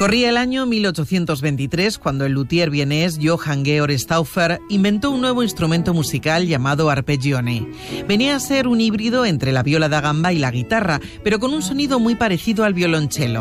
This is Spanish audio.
Corría el año 1823 cuando el luthier vienés Johann Georg Stauffer inventó un nuevo instrumento musical llamado arpeggione. Venía a ser un híbrido entre la viola da gamba y la guitarra, pero con un sonido muy parecido al violonchelo.